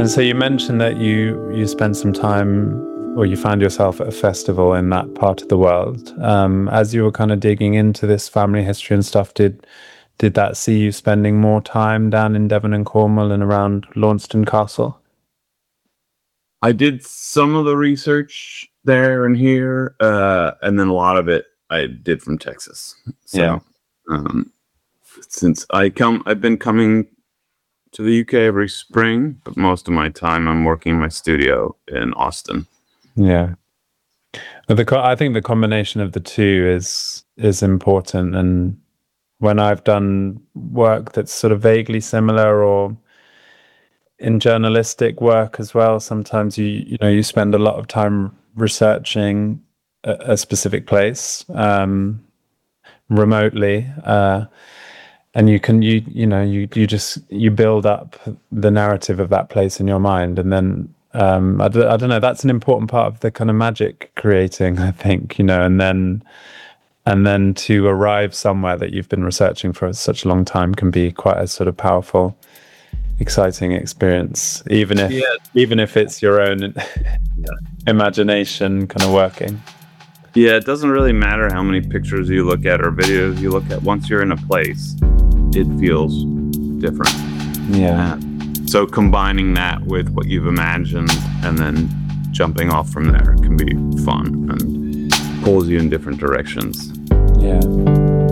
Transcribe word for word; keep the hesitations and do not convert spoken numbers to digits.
And so you mentioned that you you spent some time, or you found yourself at a festival in that part of the world. Um, as you were kind of digging into this family history and stuff, did did that see you spending more time down in Devon and Cornwall and around Launceston Castle? I did some of the research there and here, uh, and then a lot of it I did from Texas. So, Yeah. um, since I come, I've been coming to the U K every spring, but most of my time I'm working in my studio in Austin. Yeah. But the co- I think the combination of the two is is important. And when I've done work that's sort of vaguely similar, or in journalistic work as well, sometimes you you know you spend a lot of time researching a, a specific place um, remotely, uh, and you can you you know you you just you build up the narrative of that place in your mind, and then um, I, d- I don't know, that's an important part of the kind of magic creating, I think, you know, and then and then to arrive somewhere that you've been researching for such a long time can be quite a sort of powerful, exciting experience, even if Yeah. even if it's your own imagination kind of working. Yeah, it doesn't really matter how many pictures you look at or videos you look at. Once you're in a place, it feels different. Yeah. So combining that with what you've imagined and then jumping off from there can be fun and pulls you in different directions. Yeah.